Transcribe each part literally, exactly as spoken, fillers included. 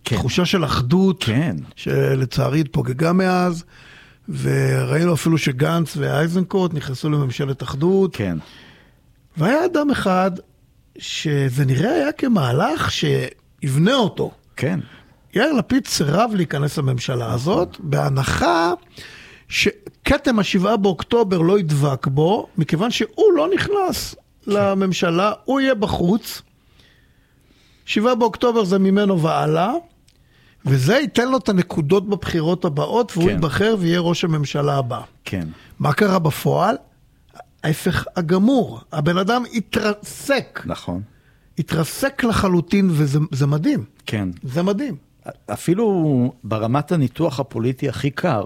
כן. תחושה של אחדות, כן. שלצערי התפוגגה מאז, וראינו אפילו שגנץ ואייזנקוט נכנסו לממשלת אחדות. כן. והיה אדם אחד שזה נראה היה כמהלך שיבנה אותו. כן. יאיר לפיד סירב להיכנס לממשלה הזאת, בהנחה שקטם השבעה באוקטובר לא ידבק בו, מכיוון שהוא לא נכנס לממשלה, הוא יהיה בחוץ. שבעה באוקטובר זה ממנו ועלה, וזה ייתן לו את הנקודות בבחירות הבאות, והוא ייבחר ויהיה ראש הממשלה הבא. כן. מה קרה בפועל? ההפך הגמור. הבן אדם התרסק. נכון. התרסק לחלוטין, וזה זה מדהים. כן. זה מדהים. אפילו ברמת הניתוח הפוליטי הכי קר,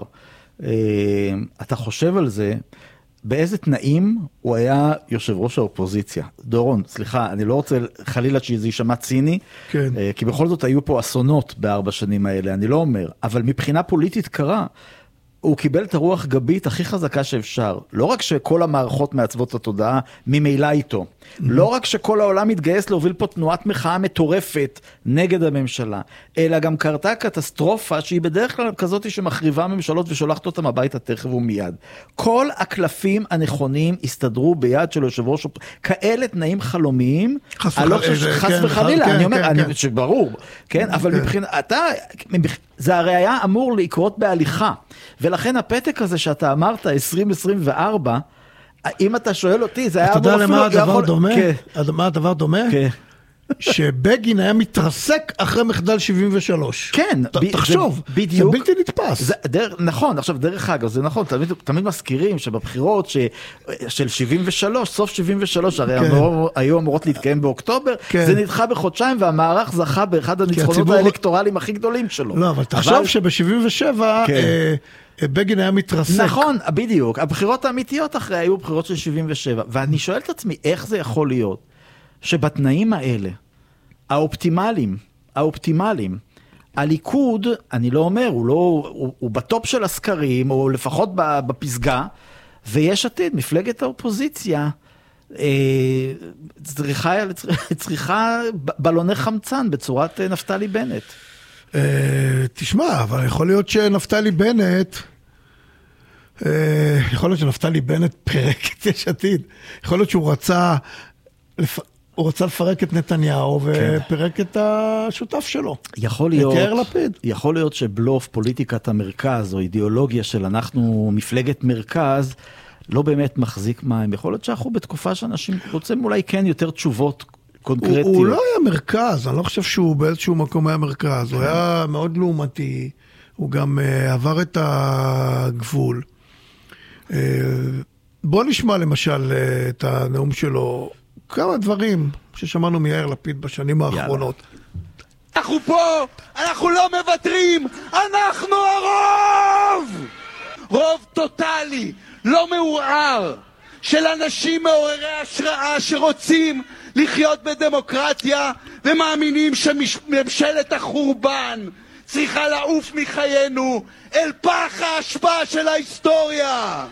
אתה חושב על זה, באיזה תנאים הוא היה יושב ראש האופוזיציה. דורון, סליחה, אני לא רוצה חלילה שזה יישמע ציני, כן. כי בכל זאת היו פה אסונות בארבע שנים האלה, אני לא אומר, אבל מבחינה פוליטית קרה, הוא קיבל את הרוח גבית הכי חזקה שאפשר. לא רק שכל המערכות מעצבות את התודעה ממילא איתו. לא רק שכל העולם מתגייס להוביל פה תנועת מחאה מטורפת נגד הממשלה, אלא גם קרתה קטסטרופה שהיא בדרך כלל כזאת שמחריבה ממשלות ושולחת אותם הביתה תכף ומיד. כל הקלפים הנכונים הסתדרו ביד של יושב ראש, כאלה תנאים חלומיים, חס וחלילה, אני אומר, שברור, כן? אבל מבחינת, אתה, זה הרי היה אמור לקרות בהליכה, ולכן הפתק הזה שאתה אמרת, עשרים עשרים וארבע, אם אתה שואל אותי, זה היה אמור אפילו... אתה יודע למה הדבר דומה? מה הדבר דומה? כן. שבגין היה מתרסק אחרי מחדל שבעים ושלוש. כן. תחשוב, זה בלתי נתפס. נכון, עכשיו דרך אגב, זה נכון, תמיד מזכירים שבבחירות של שבעים ושלוש, סוף שבעים ושלוש, הרי היו אמורות להתקיים באוקטובר, זה נדחה בחודשיים, והמערך זכה באחד הניצחונות האלקטורליים הכי גדולים שלו. לא, אבל תחשוב שב-שבעים ושבע... בגין היה מתרסק. נכון, בדיוק. הבחירות האמיתיות אחרי היו בחירות של שבעים ושבע. ואני שואל את עצמי, איך זה יכול להיות שבתנאים האלה, האופטימליים, האופטימליים, הליכוד, אני לא אומר, הוא, לא, הוא, הוא בטופ של הסקרים, או לפחות בפסגה, ויש עתיד, מפלגת האופוזיציה, אה, צריכה, צריכה בלוני חמצן בצורת נפתלי בנט. תשמע, אבל יכול להיות שנפתלי בנט, יכול להיות שנפתלי בנט פרק את יש עתיד. יכול להיות שהוא רצה, הוא רצה לפרק את נתניהו ופרק את השותף שלו. יכול להיות, את יאיר לפיד. יכול להיות שבלוף פוליטיקת המרכז או אידיאולוגיה של אנחנו מפלגת מרכז, לא באמת מחזיק מים. יכול להיות שאנחנו בתקופה שאנשים רוצים אולי כן יותר תשובות קונקרטיות. הוא, הוא לא היה מרכז, אני לא חושב שהוא באיזשהו מקום היה מרכז, הוא היה מאוד לעומתי, הוא גם uh, עבר את הגבול. Uh, בוא נשמע למשל uh, את הנאום שלו, כמה דברים ששמענו מיאיר לפיד בשנים האחרונות. יאללה. אנחנו פה, אנחנו לא מוותרים, אנחנו הרוב! רוב טוטלי, לא מעורער, של אנשים מעוררי השראה שרוצים לחיות בדמוקרטיה ומאמינים שממשלת החורבן צריכה לעוף מחיינו אל פח האשפה של ההיסטוריה.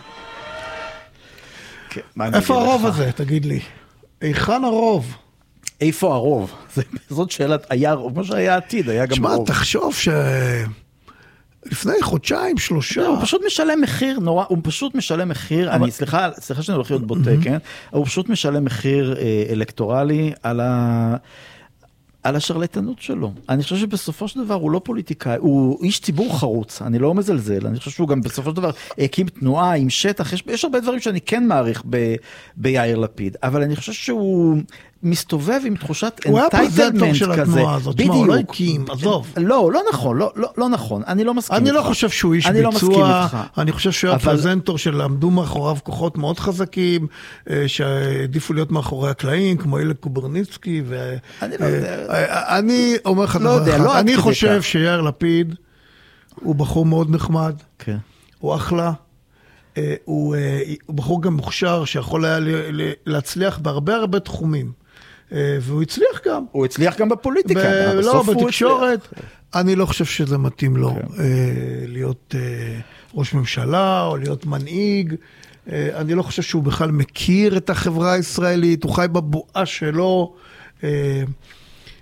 איפה הרוב הזה, תגיד לי? היכן הרוב? איפה הרוב? זאת שאלת, היה רוב, כמו שהיה עתיד, היה גם רוב. שמע, תחשוב ש... לפני חודשיים, שלושה. הוא פשוט משלם מחיר נורא, הוא פשוט משלם מחיר, אני, סליחה, סליחה שאני הולך להיות בוטה, כן? הוא פשוט משלם מחיר אלקטורלי על ה... על השרלטנות שלו. אני חושב שבסופו של דבר הוא לא פוליטיקאי, הוא איש ציבור חרוץ, אני לא מזלזל, אני חושב שהוא גם בסופו של דבר הקים תנועה עם שטח, יש, יש הרבה דברים שאני כן מעריך ב, ביאיר לפיד, אבל אני חושב שהוא מסתובב עם תחושת entitlement כזה. הוא היה פרזנטור של התנועה הזאת, מה, הוא לא הקים, עזוב. לא, לא נכון, לא, לא, לא נכון, אני לא מסכים אני איתך. לא חושב שהוא איש ביצוע, אני חושב שהוא היה פרזנטור שלמדו מאחוריו כוחות מאוד חזקים, שעדיפו להיות מאחורי הקלעים, כמו אילה קוברניצקי, ו... אני לא יודע. אני אומר לך דבר אחד, אני חושב שיאיר לפיד הוא בחור מאוד נחמד, הוא אחלה, הוא בחור גם מוכשר שיכול היה להצליח בהרבה הרבה תחומים, והוא הצליח גם. הוא הצליח גם בפוליטיקה. לא, בתקשורת. אני לא חושב שזה מתאים לו להיות ראש ממשלה או להיות מנהיג. אני לא חושב שהוא בכלל מכיר את החברה הישראלית, הוא חי בבועה שלו.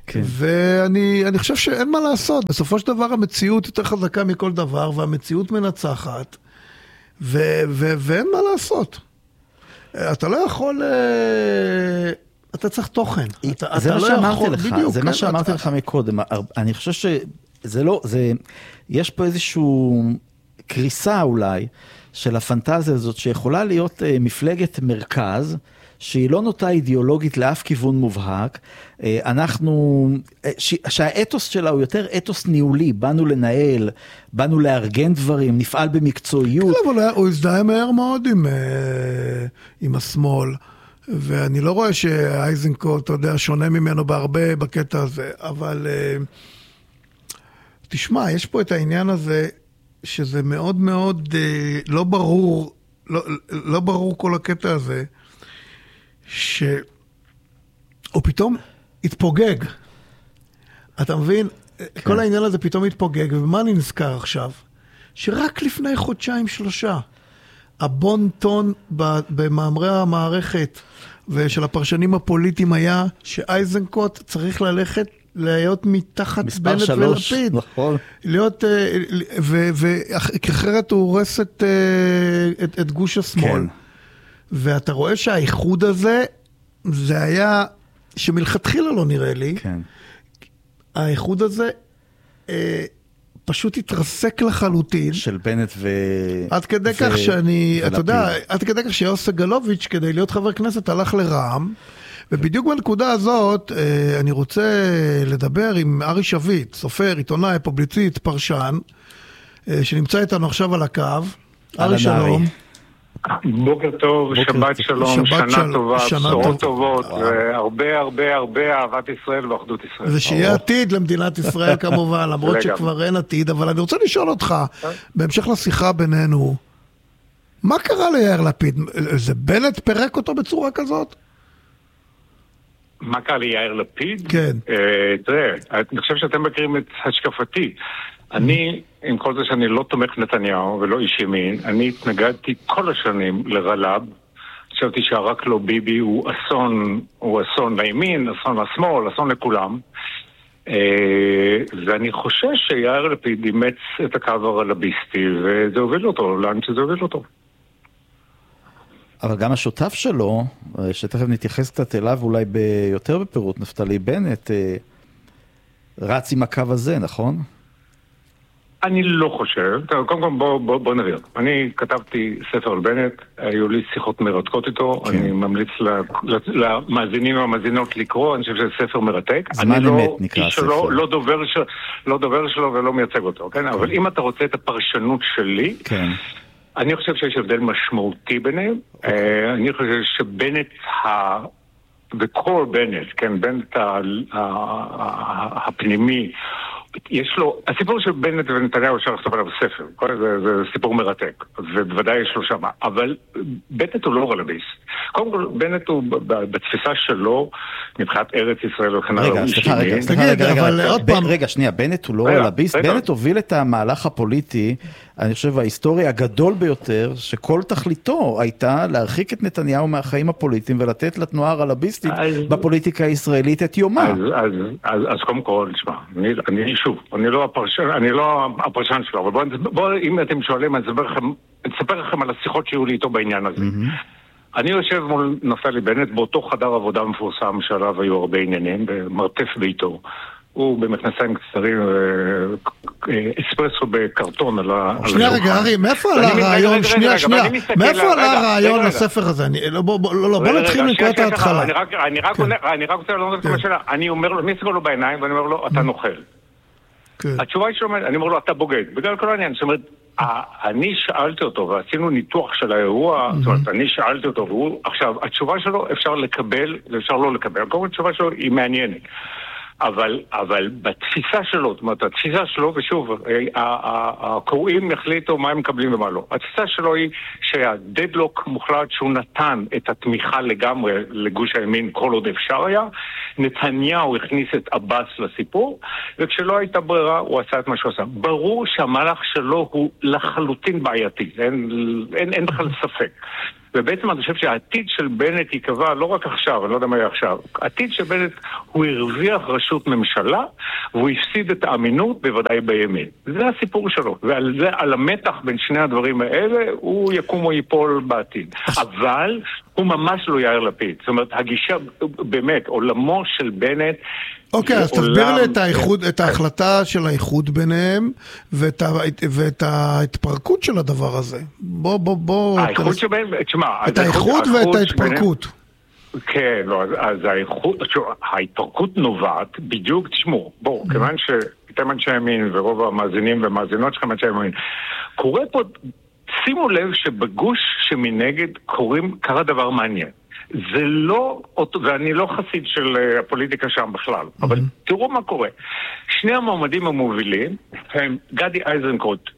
כן. ואני אני חושב שאין מה לעשות. בסופו של דבר המציאות יותר חזקה מכל דבר, והמציאות מנצחת, ו, ו, ואין מה לעשות. אתה לא יכול... אתה צריך תוכן. אתה, זה אתה מה לא שאמרתי יכול, לך, בדיוק, זה כן, מה שאמרתי אתה... לך מקודם. אני חושב שזה לא, זה, יש פה איזשהו קריסה אולי של הפנטזיה הזאת שיכולה להיות מפלגת מרכז, שהיא לא נוטה אידיאולוגית לאף כיוון מובהק. אנחנו, שהאתוס שלה הוא יותר אתוס ניהולי, באנו לנהל, באנו לארגן דברים, נפעל במקצועיות. כן, אבל הוא הזדהה מהר מאוד עם, עם השמאל. ואני לא רואה שאייזנקוט, אתה יודע, שונה ממנו בהרבה בקטע הזה, אבל תשמע, יש פה את העניין הזה, שזה מאוד מאוד לא ברור, לא, לא ברור כל הקטע הזה, שהוא פתאום התפוגג. אתה מבין? כן. כל העניין הזה פתאום התפוגג, ומה אני נזכר עכשיו? שרק לפני חודשיים שלושה, הבון טון במאמרי המערכת ושל הפרשנים הפוליטיים היה שאייזנקוט צריך ללכת להיות מתחת בנט ולפיד. נכון. להיות, ואחרת הוא הורס את, את, את גוש השמאל. כן. ואתה רואה שהאיחוד הזה, זה היה, שמלכתחילה לא נראה לי, כן. האיחוד הזה, אה, פשוט התרסק לחלוטין. של בנט ו... עד כדי כך שאני, אתה יודע, עד כדי כך שיוסי סגלוביץ' כדי להיות חבר כנסת הלך לרע"מ, ובדיוק בנקודה הזאת אני רוצה לדבר עם ארי שביט, סופר, עיתונאי, פובליציסט, פרשן, שנמצא איתנו עכשיו על הקו. ארי שלום. בוקר טוב, שבת שלום, שנה טובה, בשורות טובות, והרבה הרבה הרבה אהבת ישראל ואחדות ישראל. ושיהיה עתיד למדינת ישראל כמובן, למרות שכבר אין עתיד, אבל אני רוצה לשאול אותך, בהמשך לשיחה בינינו, מה קרה ליאיר לפיד? זה בנט פרק אותו בצורה כזאת? מה קרה ליאיר לפיד? כן. תראה, אני חושב שאתם מכירים את השקפתי. אני, עם כל זה שאני לא תומך נתניהו ולא איש ימין, אני התנגדתי כל השנים לרל"ב. חשבתי שהרק לא ביבי הוא אסון, הוא אסון לימין, אסון לשמאל, אסון לכולם. ואני חושש שיאיר לפיד אימץ את הקו הרל"ביסטי, וזה הוביל אותו, לאן שזה הוביל אותו. אבל גם השותף שלו, שתכף נתייחס קצת אליו אולי ביותר בפירוט, נפתלי בנט, רץ עם הקו הזה, נכון? אני לא חושב. קודם כל בוא, בוא, בוא נראה. אני כתבתי ספר על בנט, היו לי שיחות מרתקות איתו, כן. אני ממליץ למאזינים והמאזינות לקרוא, אני חושב שזה ספר מרתק. זמן אמת נקרא הספר. לא, לא, דובר של, לא דובר שלו ולא מייצג אותו, כן? כן. אבל אם אתה רוצה את הפרשנות שלי, כן. אני חושב שיש הבדל משמעותי ביניהם. אוקיי. אני חושב שבנט ה... וכל בנט, כן, בנט הפנימי, יש לו, הסיפור של בנט ונתניהו אפשר לכתוב עליו ספר, זה, זה סיפור מרתק, ובוודאי יש לו שם, אבל בנט הוא לא רל"ביסט. קודם כל, בנט הוא בתפיסה שלו, מבחינת ארץ ישראל וכן הלאה. רגע, סליחה, רגע, סליחה, רגע, רגע, רגע, שנייה, בנט הוא לא רל"ביסט, בנט הוביל את המהלך הפוליטי, אני חושב, ההיסטורי הגדול ביותר, שכל תכליתו הייתה להרחיק את נתניהו מהחיים הפוליטיים, ולתת לתנועה הרל"ביסטית בפוליטיקה הישראלית את יומה. אז, אז, אז, אז קודם כל, תשמע, אני, אני שוב, אני לא הפרשן, אני לא הפרשן שלו, אבל בואו, בוא, אם אתם שואלים, אני אספר לכם, אספר לכם על השיחות שהיו לי איתו בעניין הזה. Mm-hmm. אני יושב מול נפתלי בנט באותו חדר עבודה מפורסם שעליו היו הרבה עניינים, במרתף ביתו. הוא במכנסיים קצרים, אספרסו בקרטון על השולחן. שנייה רגע, ארי, מאיפה עלה הרעיון, שנייה, שנייה, מאיפה עלה הרעיון לספר הזה? בוא נתחיל מנקודת ההתחלה. אני רק רוצה לענות את השאלה, אני אומר לו, מי סגור לו בעיניים, ואני אומר לו, אתה נוכל. התשובה היא שאומרת, אני אומר לו, אתה בוגד. בגלל כל העניין, זאת אומרת, אני שאלתי אותו, ועשינו ניתוח של האירוע, זאת אומרת, אני שאלתי אותו, והוא, עכשיו, התשובה שלו אפשר לקבל, ואפשר לא לקבל. כל התשובה שלו היא מעניינת. אבל, אבל בתפיסה שלו, זאת אומרת, התפיסה שלו, ושוב, הקוראים החליטו מה הם מקבלים ומה לא. התפיסה שלו היא שהדדלוק מוחלט שהוא נתן את התמיכה לגמרי לגוש הימין כל עוד אפשר היה, נתניהו הכניס את אבאס לסיפור, וכשלא הייתה ברירה הוא עשה את מה שהוא עשה. ברור שהמהלך שלו הוא לחלוטין בעייתי, אין, אין, אין בכלל ספק. ובעצם אני חושב שהעתיד של בנט יקבע לא רק עכשיו, אני לא יודע מה יהיה עכשיו, העתיד של בנט הוא הרוויח ראשות ממשלה, והוא הפסיד את האמינות בוודאי בימין. זה הסיפור שלו, ועל זה, על המתח בין שני הדברים האלה, הוא יקום או ייפול בעתיד. אבל הוא ממש לא יאיר לפיד. זאת אומרת, הגישה, באמת, עולמו של בנט, אוקיי, אז תסביר לי את האיחוד, את ההחלטה של האיחוד ביניהם, ואת, ואת ההתפרקות של הדבר הזה. בוא, בוא, בוא... האיחוד שבין, תשמע... את האיחוד ואת ההתפרקות. כן, לא, אז האיחוד, ההתפרקות נובעת, בדיוק, תשמעו, בואו, כיוון שאתם אנשי ימין, ורוב המאזינים והמאזינות שלכם אנשי ימין, קורה פה, שימו לב שבגוש שמנגד קוראים, קרה דבר מעניין. זה לא, ואני לא חסיד של הפוליטיקה שם בכלל, אבל תראו מה קורה. שני המועמדים המובילים הם גדי איזנקוט,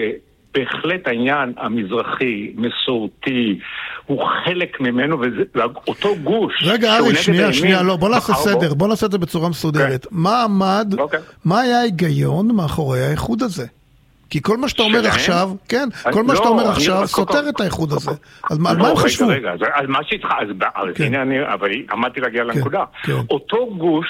שבהחלט העניין המזרחי, מסורתי, הוא חלק ממנו, ואותו גוש... רגע, ארי, שנייה, שנייה, לא, בוא נעשה סדר, בוא נעשה את זה בצורה מסודרת. מה עמד, מה היה ההיגיון מאחורי האיחוד הזה? כי כל מה שאתה אומר עכשיו, כן, כל מה שאתה אומר עכשיו סותר את האיחוד הזה. אז על מה הם חשבו? רגע, רגע, אז מה שהתחל, אז הנה אני, אבל עמדתי להגיע לנקודה. אותו גוש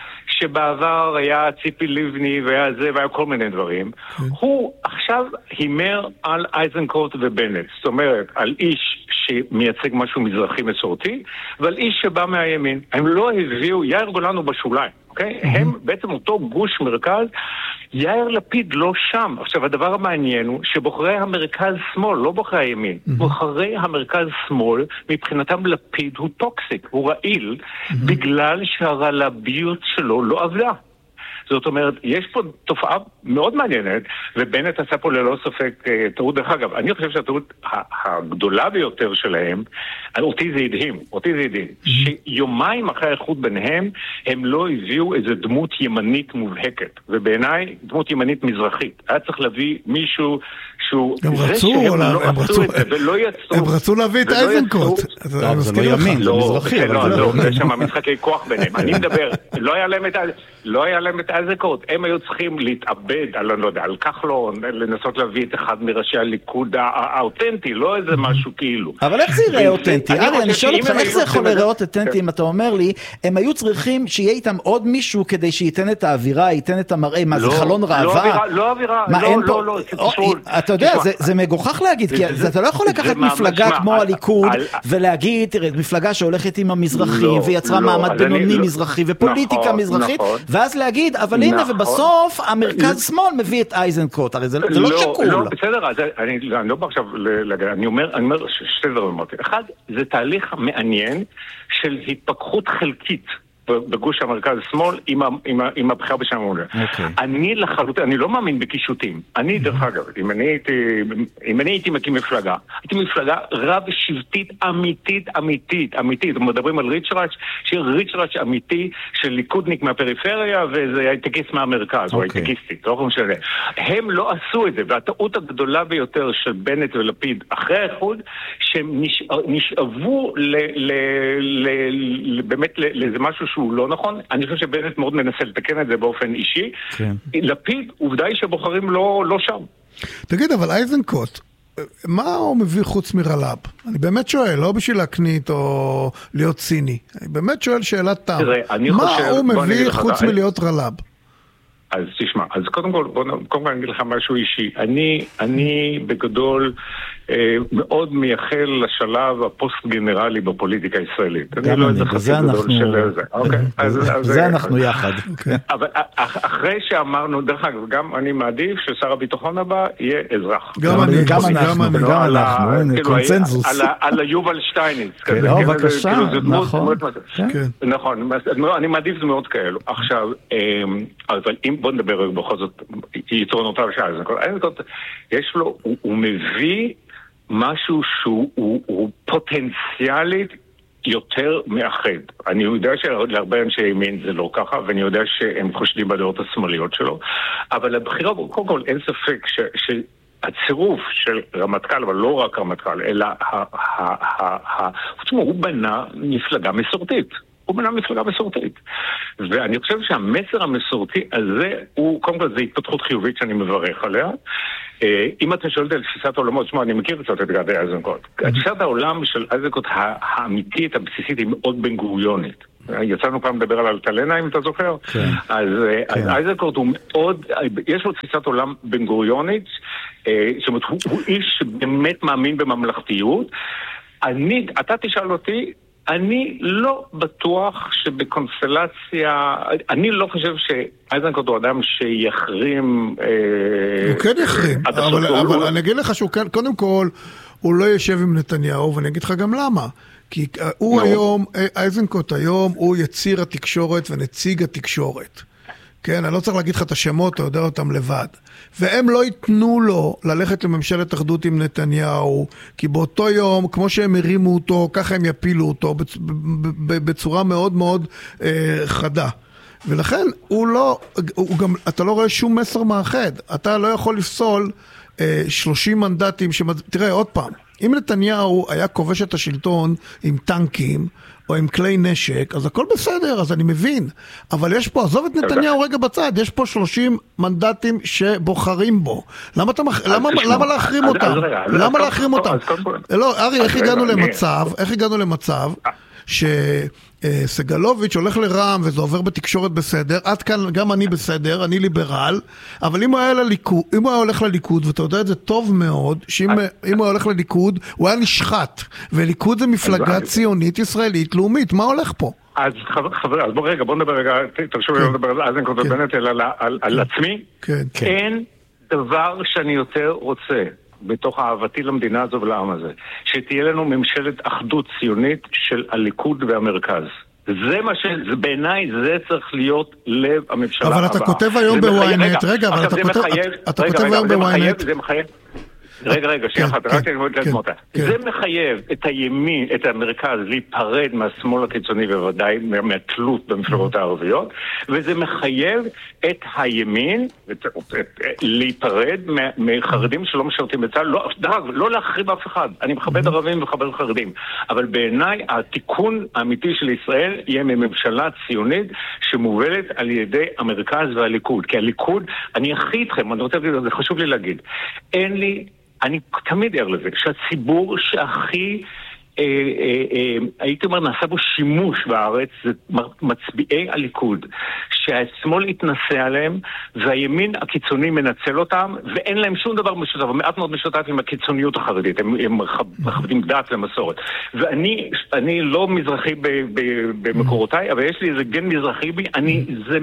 שבעבר היה ציפי לבני והיה זה והיה כל מיני דברים, הוא עכשיו הימר על איזנקוט ובנט. זאת אומרת, על איש שמייצג משהו מזרחי מסורתי, ועל איש שבא מהימין. הם לא הביאו, יאיר גולן הוא בשוליים. Okay? Mm-hmm. הם בעצם אותו גוש מרכז, יאיר לפיד לא שם. עכשיו, הדבר המעניין הוא שבוחרי המרכז שמאל, לא בוחרי הימין, mm-hmm. בוחרי המרכז שמאל, מבחינתם לפיד הוא טוקסיק, הוא רעיל, mm-hmm. בגלל שהרלביות שלו לא עבדה. זאת אומרת, יש פה תופעה מאוד מעניינת, ובנט עשה פה ללא ספק טעות. דרך אגב, אני חושב שהטעות הגדולה ביותר שלהם, אותי זה הדהים, אותי זה הדהים, שיומיים אחרי האיחוד ביניהם, הם לא הביאו איזו דמות ימנית מובהקת, ובעיניי דמות ימנית מזרחית. היה צריך להביא מישהו שהוא... הם רצו, הם רצו, הם רצו להביא את איזנקוט. זה לא ימין, זה מזרחי. לא, לא, יש שם משחקי כוח ביניהם. אני מדבר, לא היה להם את... לא היה להם את איזנקוט, הם היו צריכים להתאבד על, אני לא יודע, על כחלון, לנסות להביא את אחד מראשי הליכוד האותנטי, לא איזה משהו כאילו. אבל איך זה יראה אותנטי? ארי, אני שואל אותך, איך זה יכול להיראות אותנטי אם אתה אומר לי, הם היו צריכים שיהיה איתם עוד מישהו כדי שייתן את האווירה, ייתן את המראה, מה זה חלון ראווה? לא אווירה, לא, לא, לא. אתה יודע, זה מגוחך להגיד, כי אתה לא יכול לקחת מפלגה כמו הליכוד ולהגיד, תראה, מפלגה שהולכת עם המזרחים ויצרה מעמד בינוני מזרחי ופוליטיקה מזרחית, ואז להגיד, אבל הנה ובסוף המרכז שמאל מביא את איזנקוט, הרי זה לא שקול. לא, בסדר, אני לא בא עכשיו, אני אומר שתי דברים. אחד, זה תהליך מעניין של התפכחות חלקית בגוש המרכז שמאל עם, עם, עם הבחירה בשם המולה. Okay. אני לחלוטין, אני לא מאמין בקישוטים. אני, דרך אגב, אם אני הייתי, אם אני הייתי מקים מפלגה, הייתי מפלגה רב שבטית אמיתית, אמיתית, אמיתית. מדברים על ריצ'ראץ', שיהיה ריצ'ראץ' אמיתי של ליכודניק מהפריפריה, וזה הייטקיסט מהמרכז, okay. או הייטקיסטית, לא חושב שזה. הם לא עשו את זה, והטעות הגדולה ביותר של בנט ולפיד אחרי האיחוד, שהם נשאבו ל, ל, ל, ל, באמת לאיזה משהו שהוא לא נכון. אני חושב שבנט מאוד מנסה לתקן את זה באופן אישי. כן. לפיד, עובדה היא שבוחרים לא, לא שם. תגיד, אבל איזנקוט, מה הוא מביא חוץ מרלב? אני באמת שואל, לא בשביל להקנית או להיות ציני. אני באמת שואל שאלת טעם. מה חושב, הוא מביא חוץ אני... מלהיות רלב? אז תשמע, אז קודם כל, בוא, קודם כל אני אגיד לך משהו אישי. אני, אני בגדול אה, מאוד מייחל לשלב הפוסט-גנרלי בפוליטיקה הישראלית. אני לא איזה חצי גדול של זה. אוקיי. אז, אז, זה אנחנו יחד. אבל אחרי שאמרנו, דרך אגב, גם אני מעדיף ששר הביטחון הבא יהיה אזרח. גם אני, גם אנחנו, גם אנחנו, קונצנזוס. על יובל שטייניץ. לא, בבקשה, נכון. נכון, אני מעדיף דמות כאלו. עכשיו, אבל אם בוא נדבר בכל זאת יתרונותיו של איזנקוט, יש לו, הוא, הוא מביא משהו שהוא הוא, הוא פוטנציאלית יותר מאחד. אני יודע שלהרבה אנשי ימין זה לא ככה, ואני יודע שהם חושדים בדעות השמאליות שלו, אבל הבחירה, קודם כל אין ספק ש... ש הצירוף של רמטכ"ל, אבל לא רק רמטכ"ל, אלא הוא בנה מפלגה מסורתית. הוא בנה מפלגה מסורתית. ואני חושב שהמסר המסורתי הזה הוא, קודם כל, זה התפתחות חיובית שאני מברך עליה. אם אתה שואלת על תפיסת העולמות, שמע, אני מכיר קצת את גדי איזנקוט. תפיסת העולם של איזנקוט האמיתית, הבסיסית, היא מאוד בן גוריונית. יצאנו פעם לדבר על אלטלנה, אם אתה זוכר. אז איזנקוט הוא מאוד, יש לו תפיסת עולם בן גוריונית, זאת אומרת, הוא איש שבאמת מאמין בממלכתיות. אני, אתה תשאל אותי, אני לא בטוח שבקונסטלציה, אני לא חושב שאיזנקוט הוא אדם שיחרים... הוא כן יחרים, אבל אני אגיד לך שהוא כן, קודם כל, הוא לא יושב עם נתניהו, ואני אגיד לך גם למה. כי הוא היום, איזנקוט היום, הוא יציר התקשורת ונציג התקשורת. כן, אני לא צריך להגיד לך את השמות, אתה יודע אותם לבד. והם לא ייתנו לו ללכת לממשלת אחדות עם נתניהו, כי באותו יום, כמו שהם הרימו אותו, ככה הם יפילו אותו, בצורה מאוד מאוד אה, חדה. ולכן הוא לא, הוא גם, אתה לא רואה שום מסר מאחד. אתה לא יכול לפסול אה, שלושים מנדטים, שמד... תראה עוד פעם, אם נתניהו היה כובש את השלטון עם טנקים, או עם כלי נשק, אז הכל בסדר, אז אני מבין. אבל יש פה, עזוב את נתניהו רגע בצד, יש פה שלושים מנדטים שבוחרים בו. למה אתה, למה, למה להחרים אותם? למה להחרים אותם? לא, ארי, איך הגענו למצב, איך הגענו למצב, שסגלוביץ' הולך לרע"מ וזה עובר בתקשורת בסדר, עד כאן גם אני בסדר, אני ליברל, אבל אם הוא היה לליכוד, אם הוא היה הולך לליכוד, ואתה יודע את זה טוב מאוד, שאם אם הוא הולך לליכוד, הוא היה נשחט, וליכוד זה מפלגה ציונית ישראלית לאומית, מה הולך פה? אז חבר, אז בוא רגע, בוא נדבר רגע, תרשו לי לדבר על איזנקוט ובנט, אלא על עצמי. אין דבר שאני יותר רוצה בתוך אהבתי למדינה הזו ולעם הזה, שתהיה לנו ממשלת אחדות ציונית של הליכוד והמרכז. זה מה ש... בעיניי זה צריך להיות לב הממשלה הבאה. אבל אתה כותב היום בוויינט, רגע, אבל אתה כותב היום בוויינט. זה מחייב... רגע, רגע, שנייה אחת, רק תלמוד לדמות. זה מחייב את הימין, את המרכז, להיפרד מהשמאל הקיצוני ובוודאי מהתלות במפלגות הערביות, וזה מחייב את הימין להיפרד מחרדים שלא משרתים בצה"ל, לא להחריב אף אחד. אני מכבד ערבים ומכבד חרדים, אבל בעיניי התיקון האמיתי של ישראל יהיה מממשלה ציונית שמובלת על ידי המרכז והליכוד, כי הליכוד, אני הכי איתכם, אני רוצה להגיד, זה חשוב לי להגיד, אין לי אני תמיד ער לזה, שהציבור שהכי, אה, אה, אה, הייתי אומר, נעשה בו שימוש בארץ, זה מצביעי הליכוד, שהשמאל יתנסה עליהם, והימין הקיצוני מנצל אותם, ואין להם שום דבר משותף, מעט מאוד משותף עם הקיצוניות החרדית, הם, הם מכבדים דת ומסורת. ואני אני לא מזרחי ב, ב, במקורותיי, אבל יש לי איזה גן מזרחי בי, אני, זה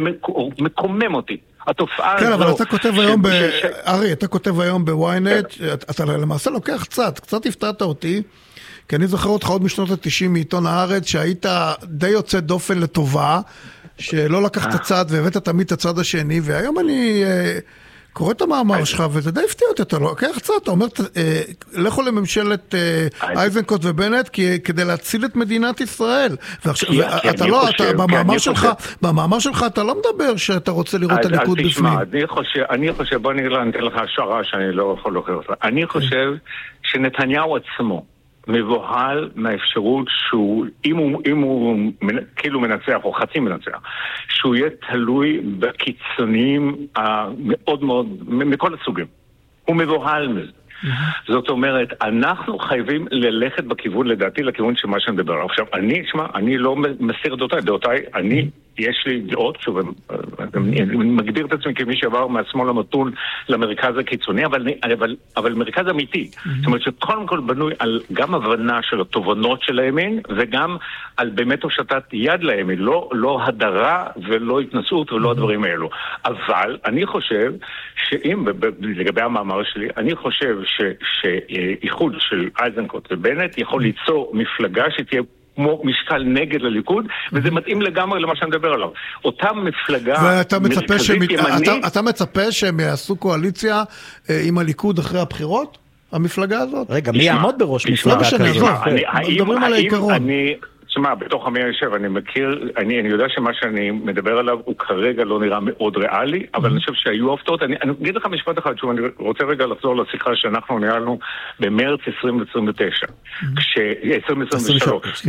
מקומם אותי. התופעה כן, אבל אתה כותב היום ב... ארי, אתה כותב היום בוויינט, אתה למעשה לוקח קצת, קצת הפתעת אותי, כי אני זוכר אותך עוד משנות ה-תשעים מעיתון הארץ, שהיית די יוצא דופן לטובה, שלא לקחת צד והבאת תמיד את הצד השני, והיום אני קורא את המאמר שלך, וזה די הפתיע אותי, אתה לוקח קצת, אתה אומר, לכו לממשלת איזנקוט ובנט, כדי להציל את מדינת ישראל. ואתה לא, במאמר שלך, במאמר שלך אתה לא מדבר שאתה רוצה לראות את הליכוד בפנים. אני חושב, בוא נראה, אני אתן לך השערה שאני לא יכול להוכיח אותה. אני חושב שנתניהו עצמו מבוהל מהאפשרות שהוא, אם הוא, אם הוא כאילו מנצח או חצי מנצח, שהוא יהיה תלוי בקיצוניים המאוד מאוד, מכל הסוגים. הוא מבוהל מזה. זאת אומרת, אנחנו חייבים ללכת בכיוון, לדעתי, לכיוון של מה שאני מדבר. עכשיו, אני, שמה, אני לא מסיר את דעותיי, דעותיי, אני, יש לי דעות, שוב, אני מגדיר את עצמי כמי שעבר מהשמאל המתון למרכז הקיצוני, אבל, אבל, אבל מרכז אמיתי. זאת אומרת, שקודם כל בנוי על גם הבנה של התובנות של הימין, וגם על באמת הושטת יד לימין, לא, לא הדרה ולא התנסות ולא הדברים האלו. אבל אני חושב שאם, לגבי המאמר שלי, אני חושב שאיחוד של איזנקוט ובנט יכול ליצור מפלגה שתהיה כמו משקל נגד לליכוד, וזה מתאים לגמרי למה שאני מדבר עליו. אותה מפלגה ואתה מצפה שהם, אתה, אתה מצפה שהם יעשו קואליציה עם הליכוד אחרי הבחירות? המפלגה הזאת? רגע, מי יעמוד בראש מפלגה כזאת? מדברים על העיקרון. תשמע, בתוך המאה יושב, אני מכיר, אני, אני יודע שמה שאני מדבר עליו הוא כרגע לא נראה מאוד ריאלי, אבל אני חושב שהיו הפתעות. אני, אני אגיד לך משפט אחד, שוב, אני רוצה רגע לחזור לשיחה שאנחנו ניהלנו במרץ עשרים עשרים ותשע, עשרים עשרים ושלוש,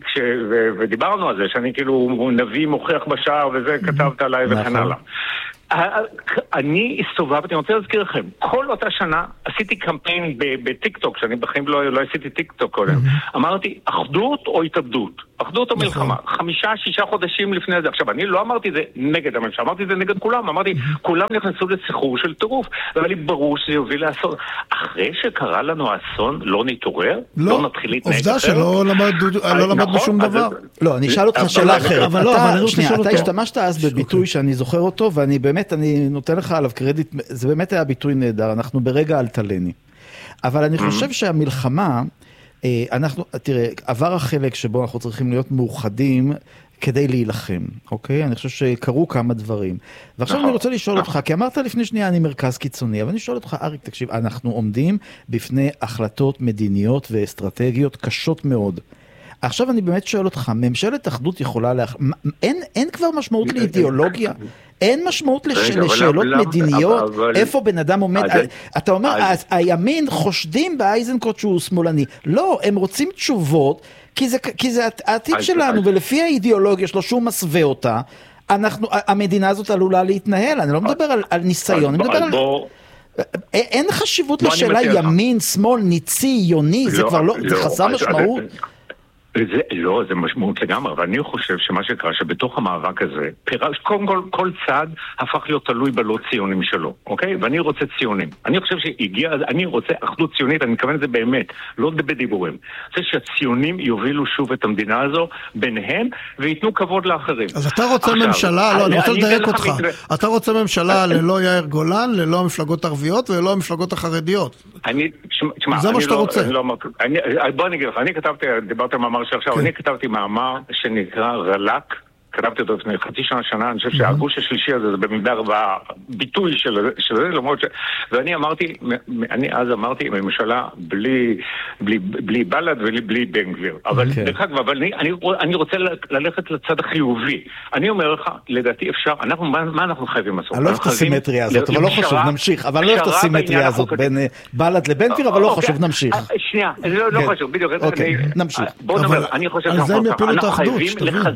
ודיברנו על זה, שאני כאילו נביא מוכיח בשער, וזה כתבת עליי וכן הלאה. אני הסתובבתי, אני רוצה להזכיר לכם, כל אותה שנה עשיתי קמפיין בטיק טוק, שאני בחיים לא עשיתי טיק טוק קודם. אמרתי, אחדות או התאבדות? אחדות או מלחמה? חמישה, שישה חודשים לפני זה. עכשיו, אני לא אמרתי זה נגד הממשלה, אמרתי זה נגד כולם. אמרתי, כולם נכנסו לסחרור של טירוף, אבל לי ברור שזה יוביל לאסון. אחרי שקרה לנו האסון, לא נתעורר? לא נתחיל להתנהג אחרת? עובדה שלא למדנו שום דבר. לא, אני אשאל אותך שאלה אחרת. אתה השתמשת אז בביטוי שאני זוכר אותו, ואני באמת, אני נותן לך עליו קרדיט, זה באמת היה ביטוי נהדר, אנחנו ברגע אלטלני. אבל אני חושב שהמלחמה, אנחנו, תראה, עבר החלק שבו אנחנו צריכים להיות מאוחדים כדי להילחם, אוקיי? אני חושב שקרו כמה דברים. ועכשיו אני רוצה לשאול אותך, כי אמרת לפני שנייה אני מרכז קיצוני, אבל אני שואל אותך, אריק, תקשיב, אנחנו עומדים בפני החלטות מדיניות ואסטרטגיות קשות מאוד. עכשיו אני באמת שואל אותך, ממשלת אחדות יכולה להח... אין, אין כבר משמעות לאידיאולוגיה? אין משמעות לשאלות מדיניות? איפה בן אדם עומד? אתה אומר, הימין חושדים באייזנקוט שהוא שמאלני. לא, הם רוצים תשובות, כי זה, כי זה העתיד שלנו, ולפי האידיאולוגיה שלו שהוא מסווה אותה, אנחנו, המדינה הזאת עלולה להתנהל. אני לא מדבר על, על ניסיון, אני מדבר על... אין חשיבות לשאלה ימין, שמאל, ניצי, יוני, זה כבר לא, זה חסר משמעות. זה, לא, זה משמעות לגמרי, אבל אני חושב שמה שקרה שבתוך המאבק הזה, פירש, קודם כל, כל צעד הפך להיות תלוי בלא ציונים שלו, אוקיי? ואני רוצה ציונים. אני חושב שהגיע, אני רוצה אחדות ציונית, אני מתכוון את זה באמת, לא בדיבורים. אני חושב שהציונים יובילו שוב את המדינה הזו ביניהם, ויתנו כבוד לאחרים. אז אתה רוצה עכשיו, ממשלה, לא, אני רוצה לדייק אותך. אתה רוצה ממשלה ללא יאיר גולן, ללא המפלגות הערביות וללא המפלגות החרדיות. אני, שמה, זה מה שאתה רוצה. בוא נגיד לך, אני כתבתי, דיברתי מאמר שעכשיו, אני כתבתי מאמר שנקרא רלק, כתבתי אותו לפני חצי שנה שנה, אני חושב שהגוש השלישי הזה זה במידה בביטוי של זה, למרות ש... ואני אמרתי, אני אז אמרתי, ממשלה בלי, בלי, בלי בל"ד ובלי בן גביר. אבל דרך אגב, אבל אני, אני, אני רוצה ללכת לצד החיובי. אני אומר לך, לדעתי אפשר, אנחנו, מה, מה אנחנו חייבים לעשות? אני לא אוהב את הסימטריה הזאת, אבל לא חשוב, נמשיך. אבל לא אוהב את הסימטריה הזאת בין בל"ד לבן גביר, אבל לא חשוב, נמשיך. שנייה, לא חשוב, בדיוק. נמשיך. בוא נאמר, אני חושב שאנחנו חייבים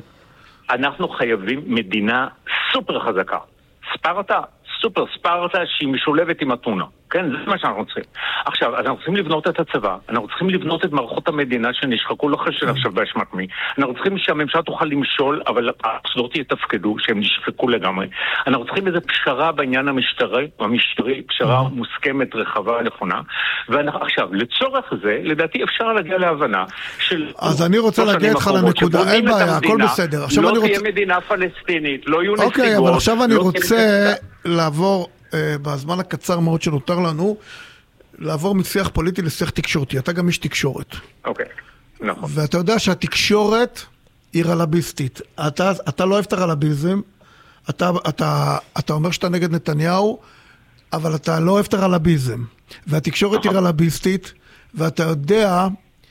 אנחנו חייבים מדינה סופר חזקה. ספרטה, סופר ספרטה שהיא משולבת עם אתונה. כן, זה מה שאנחנו צריכים. עכשיו, אנחנו צריכים לבנות את הצבא, אנחנו צריכים לבנות את מערכות המדינה שנשחקו לחשן עכשיו באשמת מי. אנחנו צריכים שהממשלה תוכל למשול, אבל הסודות יתפקדו, שהם נשחקו לגמרי. אנחנו צריכים איזו פשרה בעניין המשטרי, המשטרי, פשרה מוסכמת, רחבה, נכונה. ועכשיו, לצורך זה, לדעתי אפשר להגיע להבנה של... אז אני רוצה להגיע איתך לנקודה, אין בעיה, הכל בסדר. לא תהיה מדינה פלסטינית, לא יהיו נסיגות. אוקיי, אבל עכשיו אני רוצה לעבור... בזמן הקצר מאוד שנותר לנו, לעבור משיח פוליטי לשיח תקשורתי. אתה גם איש תקשורת. אוקיי, נכון. ואתה יודע שהתקשורת היא רלביסטית. אתה, אתה לא אוהב את הרלביזם, אתה, אתה, אתה אומר שאתה נגד נתניהו, אבל אתה לא אוהב את הרלביזם. והתקשורת היא רלביסטית, ואתה יודע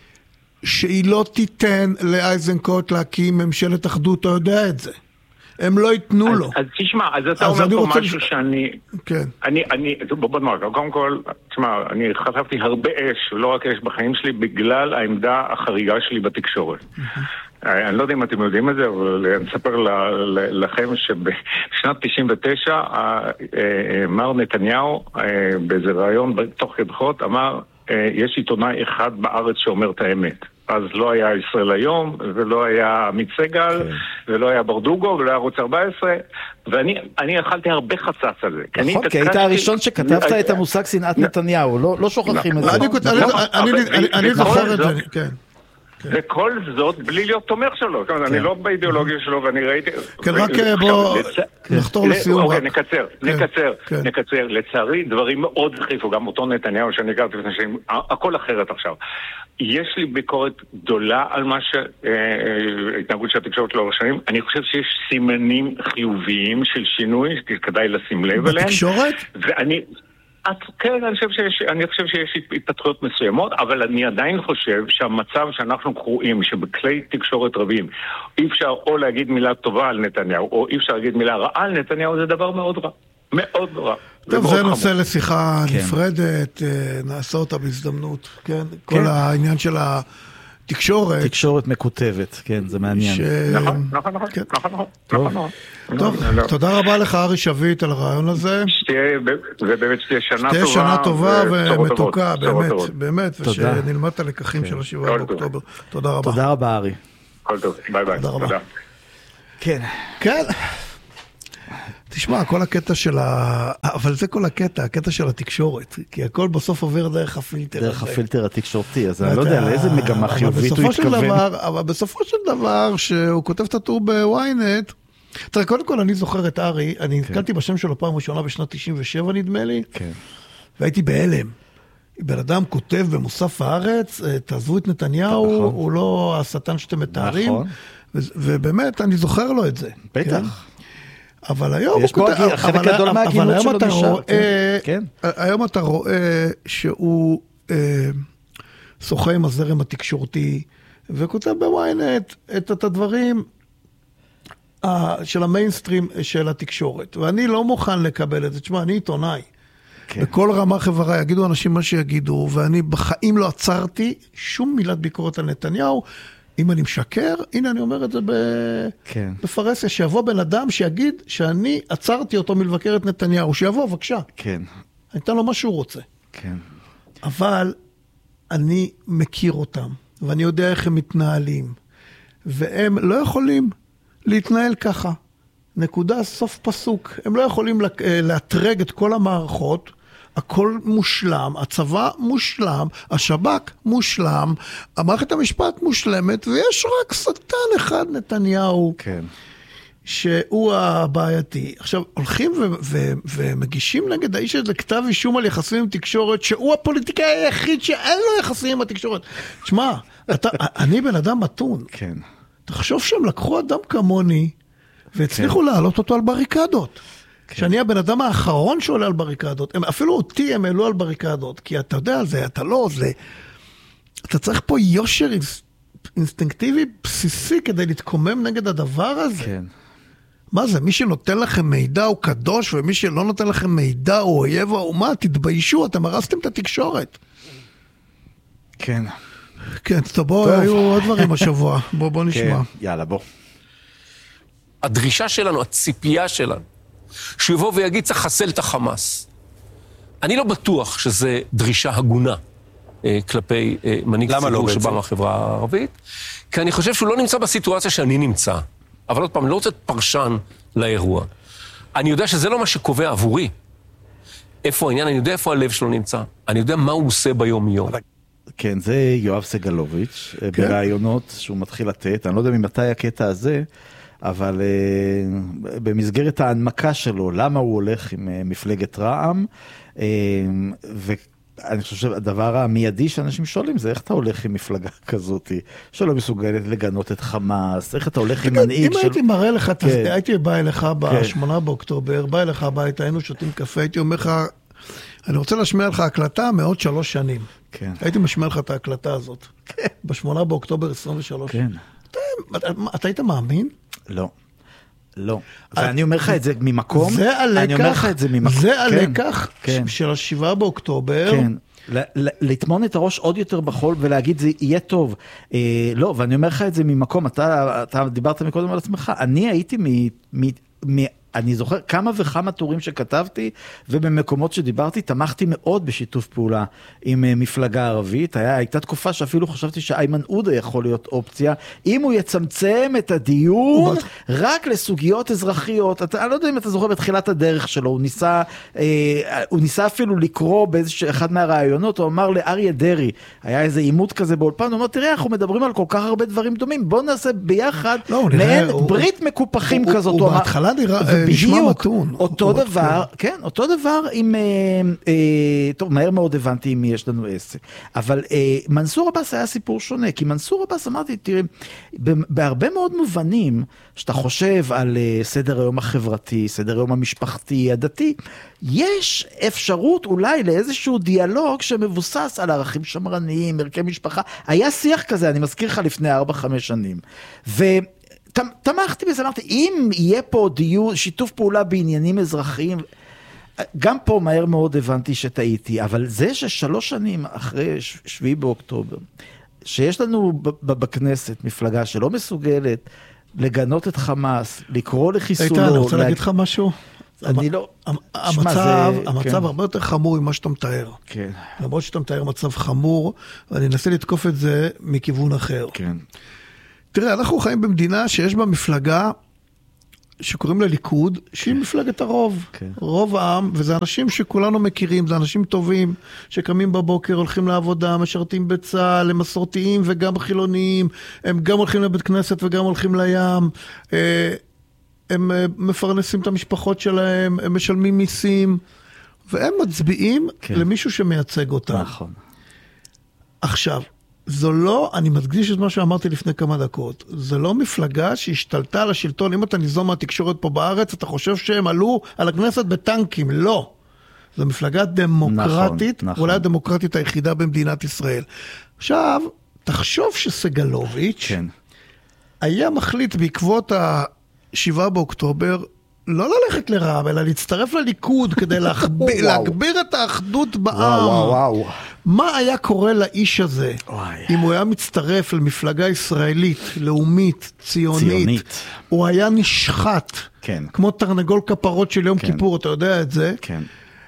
שהיא לא תיתן לאייזנקוט להקים ממשלת אחדות, אתה יודע את זה. הם לא ייתנו לו. אז תשמע, אז אתה אומר פה משהו שאני... כן. אני, אני, בוא נאמר, קודם כל, תשמע, אני חטפתי הרבה אש, ולא רק אש בחיים שלי, בגלל העמדה החריגה שלי בתקשורת. אני לא יודע אם אתם יודעים את זה, אבל אני אספר לכם שבשנת תשעים ותשע, מר נתניהו, באיזה רעיון, תוך כבחות, אמר, יש עיתונאי אחד בארץ שאומר את האמת. אז לא היה ישראל היום, ולא היה עמית סגל, ולא היה ברדוגו, ולא היה ערוץ ארבע עשרה, ואני אכלתי הרבה חצץ על זה. נכון, כי היית הראשון שכתבת את המושג שנאת נתניהו, לא שוכחים את זה. אני זוכר את זה, כן. וכל זאת בלי להיות תומך שלו. אני לא באידיאולוגיה שלו, ואני ראיתי... כן, רק בוא נחתור לסיום. אוקיי, נקצר, נקצר, נקצר. לצערי, דברים מאוד חריפו, גם אותו נתניהו שאני הכרתי לפני שנים, הכל אחרת עכשיו. יש לי ביקורת גדולה על מה שההתנהגות של התקשורת לאורך שנים. אני חושב שיש סימנים חיוביים של שינוי, כדאי לשים לב אליהם. בתקשורת? ואני... כן, אני חושב שיש, אני חושב שיש התפתחויות מסוימות, אבל אני עדיין חושב שהמצב שאנחנו קרואים, שבכלי תקשורת רבים, אי אפשר או להגיד מילה טובה על נתניהו, או אי אפשר להגיד מילה רעה על נתניהו, זה דבר מאוד רע. מאוד רע. טוב, זה נושא לשיחה נפרדת, נעשה אותה בהזדמנות, כן? כל העניין של תקשורת. תקשורת מקוטבת, כן, זה מעניין. ש... נכון, נכון, נכון, כן. נכון, נכון. טוב, נכון, טוב. לא. תודה רבה לך, ארי שביט, על הרעיון הזה. שתהיה, זה באמת שתהיה שנה שתהיה טובה. שנה טובה ומתוקה, באמת, טובות. באמת, ושנלמד את הלקחים כן. של השבעה באוקטובר. תודה רבה. תודה רבה, ארי. כל טוב, ביי ביי. תודה רבה. תודה. כן. כן. תשמע, כל הקטע של ה... אבל זה כל הקטע, הקטע של התקשורת, כי הכל בסוף עובר דרך הפילטר. דרך הפילטר התקשורתי, אז אני לא יודע לאיזה מגמה חיובית הוא התכוון. אבל בסופו של דבר, שהוא כותב את הטור בוויינט, תראה, קודם כל אני זוכר את ארי, אני נתקלתי בשם שלו פעם ראשונה בשנת תשעים ושבע נדמה לי, והייתי בהלם. בן אדם כותב במוסף הארץ, תעזבו את נתניהו, הוא לא השטן שאתם מתארים, ובאמת אני זוכר לו את זה. בטח. אבל היום יש פה חלק גדול מהגינות שלו נשאר. היום אתה רואה שהוא שוחה עם הזרם התקשורתי, וכותב בוויינט את הדברים של המיינסטרים של התקשורת. ואני לא מוכן לקבל את זה. תשמע, אני עיתונאי. בכל רמה חברה יגידו אנשים מה שיגידו, ואני בחיים לא עצרתי שום מילת ביקורת על נתניהו. אם אני משקר, הנה אני אומר את זה כן. בפרסיה, שיבוא בן אדם שיגיד שאני עצרתי אותו מלבקר את נתניהו, שיבוא, בבקשה. כן. אני אתן לו מה שהוא רוצה. כן. אבל אני מכיר אותם, ואני יודע איך הם מתנהלים, והם לא יכולים להתנהל ככה. נקודה, סוף פסוק. הם לא יכולים להטרג את כל המערכות, הכל מושלם, הצבא מושלם, השב"כ מושלם, המערכת המשפט מושלמת, ויש רק שטן אחד, נתניהו, כן. שהוא הבעייתי. עכשיו, הולכים ו- ו- ומגישים נגד האיש הזה כתב אישום על יחסים עם תקשורת, שהוא הפוליטיקאי היחיד שאין לו יחסים עם התקשורת. תשמע, אתה, אני בן אדם מתון. כן. תחשוב שהם לקחו אדם כמוני, והצליחו כן. להעלות אותו על בריקדות. כן. שאני הבן אדם האחרון שעולה על בריקדות. הם, אפילו אותי הם העלו על בריקדות, כי אתה יודע על זה, אתה לא, זה... אתה צריך פה יושר אינסטינקטיבי בסיסי כדי להתקומם נגד הדבר הזה. כן. מה זה? מי שנותן לכם מידע הוא קדוש, ומי שלא נותן לכם מידע הוא אויב האומה, תתביישו, אתם הרסתם את התקשורת. כן. כן, טוב, בוא, היו עוד דברים השבוע. בוא, בוא נשמע. כן, יאללה, בוא. הדרישה שלנו, הציפייה שלנו, שהוא יבוא ויגיד, צריך לחסל את החמאס. אני לא בטוח שזה דרישה הגונה אה, כלפי אה, מנהיג ציבור לא שבא מהחברה הערבית, כי אני חושב שהוא לא נמצא בסיטואציה שאני נמצא. אבל עוד פעם, אני לא רוצה פרשן לאירוע. אני יודע שזה לא מה שקובע עבורי. איפה העניין? אני יודע איפה הלב שלו נמצא. אני יודע מה הוא עושה ביום-יום. כן, זה יואב סגלוביץ', כן? ברעיונות שהוא מתחיל לתת. אני לא יודע ממתי הקטע הזה, אבל uh, במסגרת ההנמקה שלו, למה הוא הולך עם uh, מפלגת רע"מ, uh, ואני חושב שהדבר המיידי שאנשים שואלים זה איך אתה הולך עם מפלגה כזאת, שלא מסוגלת לגנות את חמאס, איך אתה הולך עם מנהיג של... אם הייתי מראה לך, כן. הייתי בא אליך בשמונה באוקטובר, בא אליך הביתה, היינו שותים קפה, הייתי אומר לך, אני רוצה להשמיע לך הקלטה מעוד שלוש שנים. כן. הייתי משמיע לך את ההקלטה הזאת. כן. בשמונה באוקטובר עשרים ושלוש. כן. אתה, אתה, אתה היית מאמין? לא. לא. ואני אומר לך את זה ממקום. זה הלקח. אני אומר לך את זה ממקום. זה הלקח של השבעה באוקטובר. כן. לטמון את הראש עוד יותר בחול ולהגיד זה יהיה טוב. לא, ואני אומר לך את זה ממקום. אתה דיברת מקודם על עצמך. אני הייתי מ... אני זוכר כמה וכמה טורים שכתבתי, ובמקומות שדיברתי, תמכתי מאוד בשיתוף פעולה עם מפלגה ערבית. היה, הייתה תקופה שאפילו חשבתי שאיימן עודה יכול להיות אופציה, אם הוא יצמצם את הדיון רק לסוגיות אזרחיות. אתה, אני לא יודע אם אתה זוכר בתחילת הדרך שלו, הוא ניסה, אה, הוא ניסה אפילו לקרוא באיזה אחד מהרעיונות, הוא אמר לאריה דרי, היה איזה עימות כזה באולפן, הוא אמר, תראה, אנחנו מדברים על כל כך הרבה דברים דומים, בואו נעשה ביחד, לא, מעין הוא, ברית הוא, מקופחים הוא, כזאת. הוא, הוא בהתחלה נראה... בדיוק, אותו דבר, כן, אותו דבר עם, טוב, מהר מאוד הבנתי אם יש לנו עסק, אבל מנסור עבאס היה סיפור שונה, כי מנסור עבאס אמרתי, תראה, בהרבה מאוד מובנים, שאתה חושב על סדר היום החברתי, סדר היום המשפחתי, הדתי, יש אפשרות אולי לאיזשהו דיאלוג שמבוסס על ערכים שמרניים, ערכי משפחה, היה שיח כזה, אני מזכיר לך לפני ארבע, חמש שנים, ו... תמכתי בזה, אמרתי, אם יהיה פה דיון, שיתוף פעולה בעניינים אזרחיים, גם פה מהר מאוד הבנתי שטעיתי, אבל זה ששלוש שנים אחרי שביעי באוקטובר, שיש לנו בכנסת מפלגה שלא מסוגלת לגנות את חמאס, לקרוא לחיסולו. איתן, אני רוצה להגיד לך משהו? אני לא... המצב, המצב הרבה יותר חמור ממה שאתה מתאר. כן. למרות שאתה מתאר מצב חמור, ואני אנסה לתקוף את זה מכיוון אחר. כן. תראה, אנחנו חיים במדינה שיש בה מפלגה שקוראים לה ליכוד, שהיא מפלגת הרוב. רוב העם, וזה אנשים שכולנו מכירים, זה אנשים טובים, שקמים בבוקר, הולכים לעבודה, משרתים בצה"ל, הם מסורתיים וגם חילוניים, הם גם הולכים לבית כנסת וגם הולכים לים, הם מפרנסים את המשפחות שלהם, הם משלמים מיסים, והם מצביעים למישהו שמייצג אותם. נכון. עכשיו, זו לא, אני מדגיש את מה שאמרתי לפני כמה דקות, זו לא מפלגה שהשתלטה על השלטון, אם אתה ניזום מהתקשורת פה בארץ, אתה חושב שהם עלו על הכנסת בטנקים, לא. זו מפלגה דמוקרטית, נכון, נכון. אולי הדמוקרטית היחידה במדינת ישראל. עכשיו, תחשוב שסגלוביץ' כן. היה מחליט בעקבות השבעה באוקטובר, לא ללכת לרע"מ, אלא להצטרף לליכוד כדי להגביר, להגביר את האחדות בעם. וואו, וואו. מה היה קורה לאיש הזה, וואי. אם הוא היה מצטרף למפלגה ישראלית, לאומית, ציונית, ציונית. הוא היה נשחט, כן. כמו תרנגול כפרות של יום כן. כיפור, אתה יודע את זה, כן.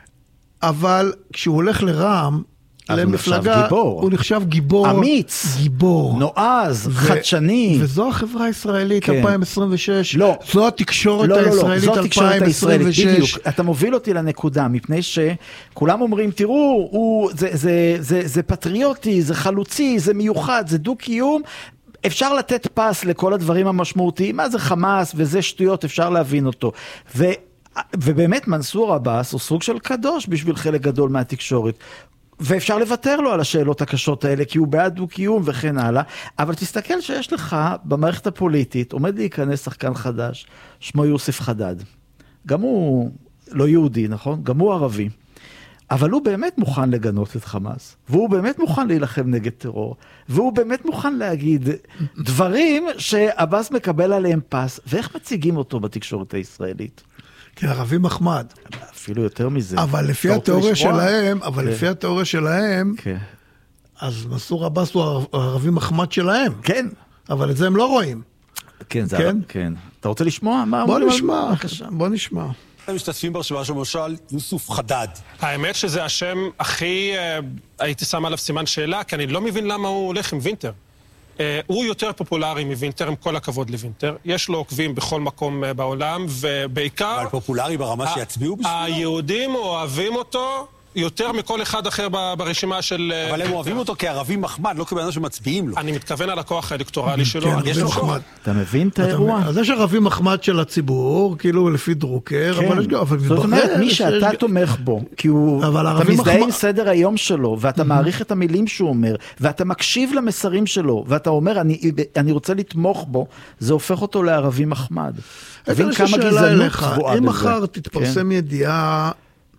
אבל כשהוא הולך לרע"מ, אז הוא נחשב למפלגה, גיבור. הוא נחשב גיבור, אמיץ. גיבור. נועז, ו- חדשני. וזו החברה הישראלית, כן. אלפיים עשרים ושש. לא. זו התקשורת לא, לא, לא, הישראלית, זו התקשורת אלפיים עשרים ושש. הישראלית, בדיוק. אתה מוביל אותי לנקודה, מפני שכולם אומרים, תראו, הוא, זה, זה, זה, זה פטריוטי, זה חלוצי, זה מיוחד, זה דו-קיום. אפשר לתת פס לכל הדברים המשמעותיים, מה זה חמאס וזה שטויות, אפשר להבין אותו. ו... ובאמת מנסור עבאס הוא סוג של קדוש בשביל חלק גדול מהתקשורת. ואפשר לוותר לו על השאלות הקשות האלה, כי הוא בעד דו-קיום וכן הלאה, אבל תסתכל שיש לך במערכת הפוליטית, עומד להיכנס שחקן חדש, שמו יוסף חדד. גם הוא לא יהודי, נכון? גם הוא ערבי. אבל הוא באמת מוכן לגנות את חמאס, והוא באמת מוכן להילחם נגד טרור, והוא באמת מוכן להגיד דברים שעבאס מקבל עליהם פס, ואיך מציגים אותו בתקשורת הישראלית? כערבי מחמד. אפילו יותר מזה. אבל לפי התיאוריה שלהם, אבל לפי התיאוריה שלהם, כן. אז מנסור עבאס הוא הערבי מחמד שלהם. כן. אבל את זה הם לא רואים. כן, זה כן. כן. אתה רוצה לשמוע? בוא נשמע, בוא נשמע. הם משתתפים ברשימה למשל יוסף חדד. האמת שזה השם הכי, הייתי שם עליו סימן שאלה, כי אני לא מבין למה הוא הולך עם וינטר. הוא יותר פופולרי מווינטר, עם כל הכבוד לווינטר. יש לו עוקבים בכל מקום בעולם, ובעיקר... אבל פופולרי ברמה שיצביעו בשבילו? היהודים אוהבים אותו יותר מכל אחד אחר ברשימה של... אבל הם אוהבים אותו כערבי מחמד, לא כבן אדם שמצביעים לו. אני מתכוון על הכוח האלקטורלי שלו. כן, ערבי מחמד. אתה מבין את האירוע? אז יש ערבי מחמד של הציבור, כאילו לפי דרוקר, אבל יש גם... זאת אומרת, מי שאתה תומך בו, כי אתה מזדהה עם סדר היום שלו, ואתה מעריך את המילים שהוא אומר, ואתה מקשיב למסרים שלו, ואתה אומר, אני רוצה לתמוך בו, זה הופך אותו לערבי מחמד. תבין כמה גזענות קבועה בזה. אם מחר תתפרסם ידיעה,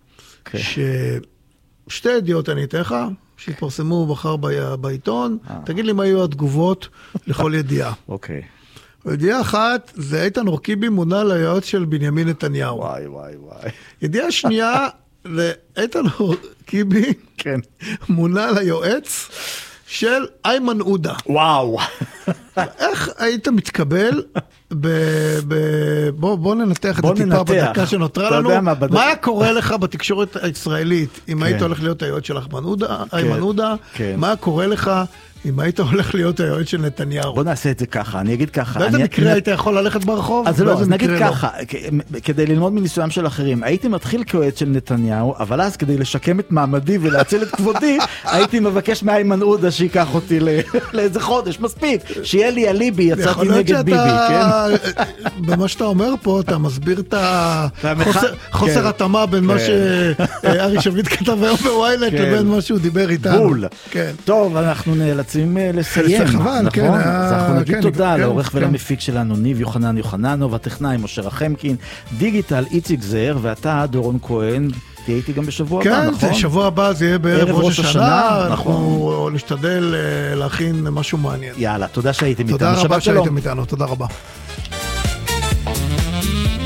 ששתי ידיעות אני אתן לך, שהתפרסמו מחר בעיתון, תגיד לי מה היו התגובות לכל ידיעה. אוקיי. ידיעה אחת, זה איתן אורקיבי מונה ליועץ של בנימין נתניהו. וואי, וואי, וואי. ידיעה שנייה, זה איתן אורקיבי מונה ליועץ של איימן עודה. וואו. איך היית מתקבל ב... ב... בוא, בוא ננתח את זה טיפה בדקה שנותרה לנו. מה, בדק... מה היה קורה לך בתקשורת הישראלית אם כן. היית הולך להיות היועץ של איימן עודה? כן. איימן עודה? כן. מה היה קורה לך אם היית הולך להיות היועץ של נתניהו? בוא נעשה את זה ככה, אני אגיד ככה. באיזה אני... מקרה אני... היית יכול ללכת ברחוב? אז לא, אז נגיד ככה, לא. כדי ללמוד מניסיונם של אחרים, הייתי מתחיל כיועץ של נתניהו, אבל אז כדי לשקם את מעמדי ולהציל את כבודי, הייתי מבקש מאיימן עודה שיקח אותי לאיזה חודש, מספיק, שיהיה לי אליבי, יצאתי נגד ביבי, כן? במה שאתה אומר פה, אתה מסביר את החוסר התאמה בין מה שארי שביט כתב היום בוויילט לבין מה שהוא דיבר איתנו. בול. טוב, אנחנו נאלצים לסיים, נכון? אז אנחנו נגיד תודה לעורך ולמפיק שלנו, ניב יוחנן יוחננוב, הטכנאי משה רחמקין, דיגיטל איציק זהר, ואתה דורון כהן, תהיה איתי גם בשבוע הבא, נכון? כן, שבוע הבא זה יהיה בערב ראש השנה, אנחנו נשתדל להכין משהו מעניין. יאללה, תודה שהייתם איתנו. תודה רבה שהייתם איתנו, תודה רבה.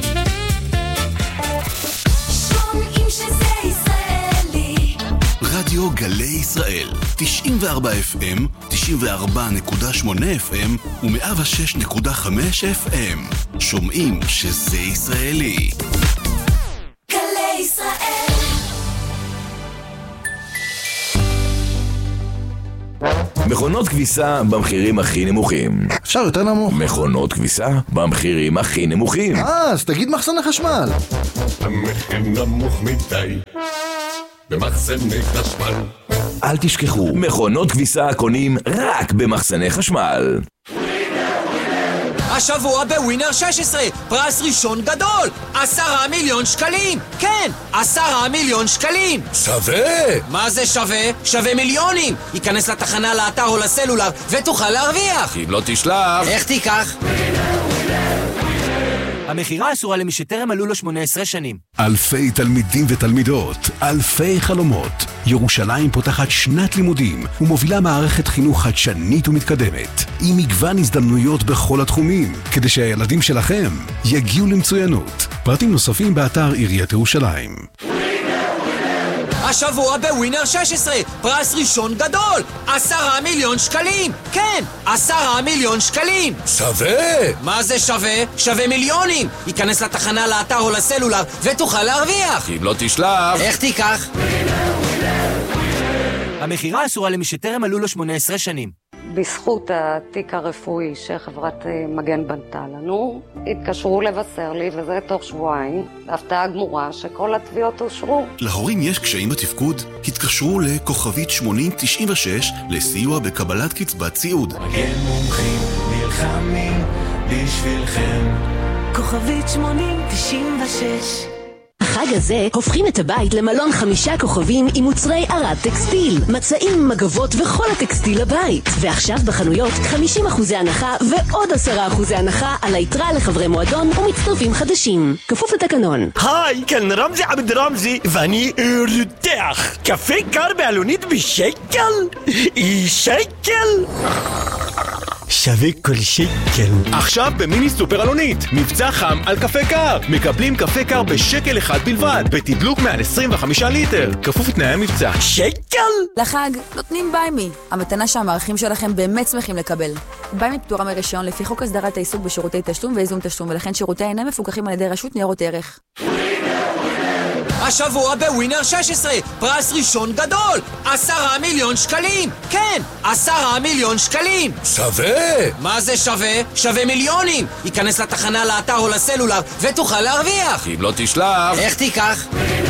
רדיו רדיו גלי ישראל, תשעים וארבע אף אם, תשעים וארבע נקודה שמונה אף אם ו-מאה ושש נקודה חמש אף אם. שומעים שזה ישראלי. גלי ישראל. מכונות כביסה במחירים הכי נמוכים. אפשר יותר נמוך. מכונות כביסה במחירים הכי נמוכים. אה, אז תגיד מחסני חשמל. המחיר נמוך מדי במחסני חשמל. אל תשכחו, מכונות כביסה קונים רק במחסני חשמל. השבוע בווינר שש עשרה, פרס ראשון גדול, עשרה מיליון שקלים. כן, עשרה מיליון שקלים. שווה! מה זה שווה? שווה מיליונים. ייכנס לתחנה, לאתר או לסלולר ותוכל להרוויח. אם לא תשלח. איך תיקח? המחירה אסורה למי שטרם מלאו לו שמונה עשרה שנים. אלפי תלמידים ותלמידות, אלפי חלומות. ירושלים פותחת שנת לימודים ומובילה מערכת חינוך חדשנית ומתקדמת, עם מגוון הזדמנויות בכל התחומים, כדי שהילדים שלכם יגיעו למצוינות. פרטים נוספים באתר עיריית ירושלים. השבוע בווינר שש עשרה, פרס ראשון גדול, עשרה מיליון שקלים. כן, עשרה מיליון שקלים. שווה! מה זה שווה? שווה מיליונים. ייכנס לתחנה, לאתר או לסלולר ותוכל להרוויח. אם לא תשלח. איך תיקח? המחירה אסורה למי שטרם מלאו לו שמונה עשרה שנים. בזכות התיק הרפואי שחברת מגן בנתה לנו, התקשרו לבשר לי, וזה תוך שבועיים, להפתעה גמורה שכל התביעות אושרו. להורים יש קשיים בתפקוד? התקשרו לכוכבית שמונים תשעים ושש לסיוע בקבלת קצבת סיעוד. מגן מומחים נלחמים בשבילכם. כוכבית שמונים תשעים ושש. החג הזה הופכים את הבית למלון חמישה כוכבים עם מוצרי ערד טקסטיל, מצעים, מגבות וכל הטקסטיל לבית. ועכשיו בחנויות חמישים אחוזי הנחה ועוד עשרה אחוזי הנחה על היתרה לחברי מועדון ומצטרפים חדשים. כפוף לתקנון. היי, כאן רמזי עבד רמזי ואני רותח. קפה קר בעלונית בשקל? שקל? שווה כל שקל. עכשיו במיני סופר אלונית, מבצע חם על קפה קר. מקבלים קפה קר בשקל אחד בלבד, בתדלוק מעל עשרים וחמישה ליטר. כפוף לתנאי המבצע. שקל? לחג נותנים ביימי, המתנה שהמערכים שלכם באמת שמחים לקבל. ביימי פטורה מרישיון לפי חוק הסדרת העיסוק בשירותי תשלום וייזום תשלום, ולכן שירותיה אינם מפוקחים על ידי רשות ניירות ערך. השבוע בווינר שש עשרה, פרס ראשון גדול, עשרה מיליון שקלים. כן, עשרה מיליון שקלים. שווה! מה זה שווה? שווה מיליונים. ייכנס לתחנה, לאתר או לסלולר ותוכל להרוויח. אם לא תשלח. איך תיקח?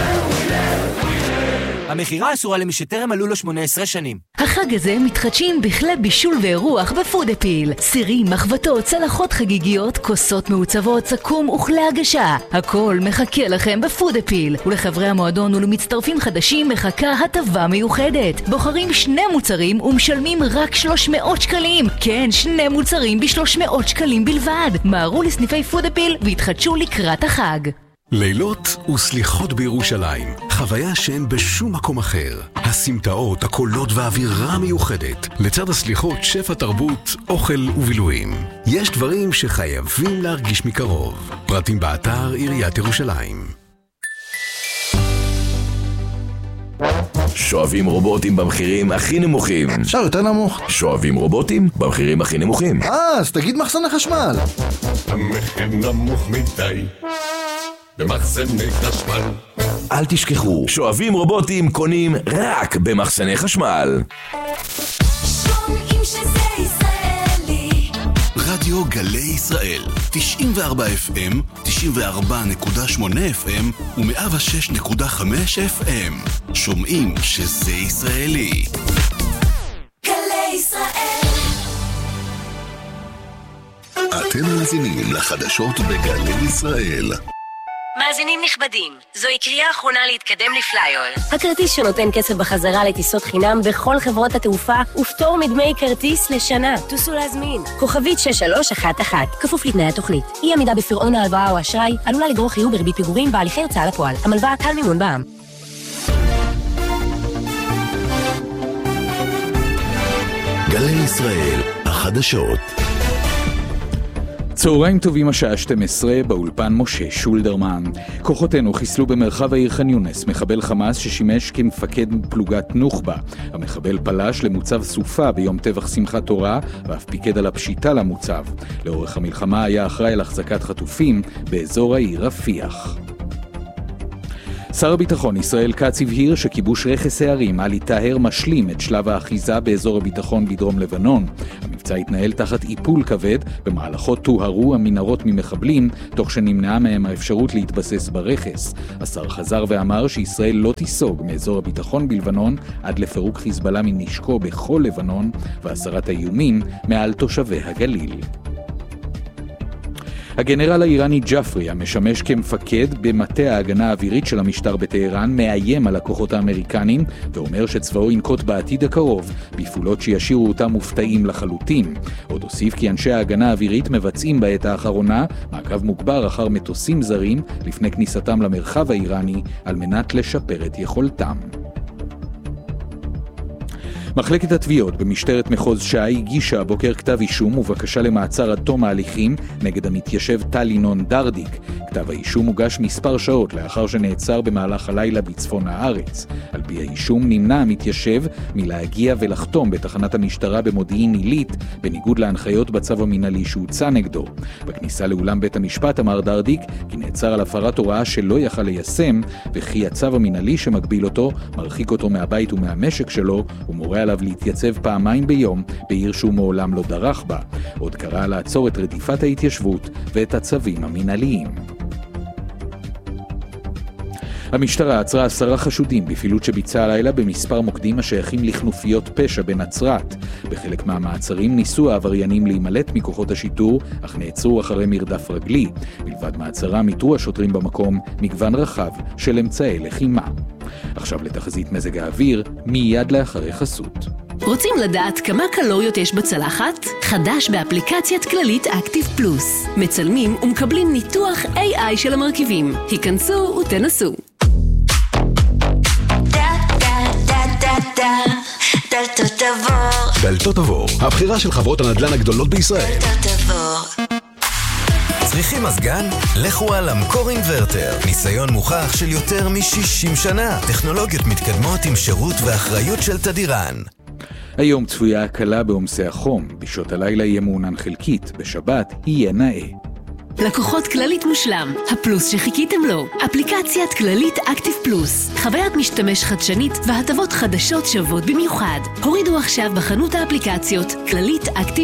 המחירה אסורה למי שטרם מלאו לו שמונה עשרה שנים. החג הזה מתחדשים בכלי בישול ואירוח בפוד אפיל. סירים, מחבטות, צלחות חגיגיות, כוסות מעוצבות, סכו"ם וכלי הגשה. הכל מחכה לכם בפוד אפיל. ולחברי המועדון ולמצטרפים חדשים מחכה הטבה מיוחדת. בוחרים שני מוצרים ומשלמים רק שלוש מאות שקלים. כן, שני מוצרים ב-שלוש מאות שקלים בלבד. מהרו לסניפי פוד אפיל והתחדשו לקראת החג. לילות וסליחות בירושלים, חוויה שאין בשום מקום אחר. הסמטאות, הקולות והאווירה מיוחדת. לצד הסליחות, שפע תרבות, אוכל ובילויים. יש דברים שחייבים להרגיש מקרוב. פרטים באתר עיריית ירושלים. שואבים רובוטים במחירים הכי נמוכים. אפשר יותר נמוך. שואבים רובוטים במחירים הכי נמוכים. אה, אז תגיד מחסני חשמל. המחיר נמוך מדי במחסני חשמל. אל תשכחו, שואבים רובוטים קונים רק במחסני חשמל. שומעים שזה ישראלי. רדיו גלי ישראל, תשעים וארבע אף אם, תשעים וארבע נקודה שמונה אף אם ו-מאה ושש נקודה חמש אף אם. שומעים שזה ישראלי. גלי ישראל. אתם מאזינים לחדשות בגלי ישראל. מאזינים נכבדים, זוהי קריאה אחרונה להתקדם לפלייאול. הכרטיס שנותן כסף בחזרה לטיסות חינם בכל חברות התעופה ופטור מדמי כרטיס לשנה. טוסו להזמין. כוכבית שש שלוש אחת אחת, כפוף לתנאי התוכנית. אי עמידה בפירעון ההלוואה או אשראי עלולה לגרור חיוב בריבית פיגורים בהליכי הוצאה לפועל. המלווה קל מימון בע"מ. גלי ישראל, החדשות. צהריים טובים, השעה שתים עשרה, באולפן משה שולדרמן. כוחותינו חיסלו במרחב העיר ח'אן יונס מחבל חמאס ששימש כמפקד פלוגת נוח'בה. המחבל פלש למוצב סופה ביום טבח שמחת תורה ואף פיקד על הפשיטה למוצב. לאורך המלחמה היה אחראי על החזקת חטופים באזור העיר רפיח. שר הביטחון ישראל כץ הבהיר שכיבוש רכס הערים עלי טהר משלים את שלב האחיזה באזור הביטחון בדרום לבנון. המבצע התנהל תחת איפול כבד, במהלכו טוהרו המנהרות ממחבלים, תוך שנמנעה מהם האפשרות להתבסס ברכס. השר חזר ואמר שישראל לא תיסוג מאזור הביטחון בלבנון עד לפירוק חיזבאללה מנשקו בכל לבנון והסרת האיומים מעל תושבי הגליל. הגנרל האיראני ג'פרי, המשמש כמפקד במטה ההגנה האווירית של המשטר בטהרן, מאיים על הכוחות האמריקנים ואומר שצבאו ינקוט בעתיד הקרוב בפעולות שישאירו אותם מופתעים לחלוטין. עוד הוסיף כי אנשי ההגנה האווירית מבצעים בעת האחרונה מעקב מוגבר אחר מטוסים זרים לפני כניסתם למרחב האיראני על מנת לשפר את יכולתם. מחלקת התביעות במשטרת מחוז ש"י הגישה הבוקר כתב אישום ובקשה למעצר עד תום ההליכים נגד המתיישב טל ינון דרדיק. כתב האישום הוגש מספר שעות לאחר שנעצר במהלך הלילה בצפון הארץ. על פי האישום נמנע המתיישב מלהגיע ולחתום בתחנת המשטרה במודיעין עילית, בניגוד להנחיות בצו המינהלי שהוצא נגדו. בכניסה לאולם בית המשפט אמר דרדיק כי נעצר על הפרת הוראה שלא יכל ליישם, וכי הצו המינהלי שמגביל אותו מרחיק אותו מהבית ומהמשק שלו ומורה עליו להתייצב פעמיים ביום בעיר שהוא מעולם לא דרך בה. עוד קרא לעצור את רדיפת ההתיישבות ואת הצווים המינהליים. המשטרה עצרה עשרה חשודים בפעילות שביצעה הלילה במספר מוקדים השייכים לכנופיות פשע בנצרת. בחלק מהמעצרים ניסו העבריינים להימלט מכוחות השיטור, אך נעצרו אחרי מרדף רגלי. מלבד מעצרם איתרו השוטרים במקום מגוון רחב של אמצעי לחימה. עכשיו לתחזית מזג האוויר, מיד לאחרי חסות. רוצים לדעת כמה קלוריות יש בצלחת? חדש באפליקציית כללית אקטיב פלוס. מצלמים ומקבלים ניתוח איי איי של המרכיבים. היכנסו ותנסו. דלתות עבור. דלתות עבור, הבחירה של חברות הנדל"ן הגדולות בישראל. דלתות עבור. צריכים מזגן? לכו על אמקור אינברטר. ניסיון מוכח של יותר מ-שישים שנה. טכנולוגיות מתקדמות עם שירות ואחריות של תדירן. היום צפויה הקלה בעומסי החום. בשעות הלילה יהיה מעונן חלקית. בשבת יהיה נאה. לקוחות כללית מושלם, הפלוס שחיכיתם לו. אפליקציית כללית אקטיב פלוס. חוויית משתמש חדשנית והטבות חדשות שוות במיוחד. הורידו עכשיו בחנות האפליקציות כללית אקטיב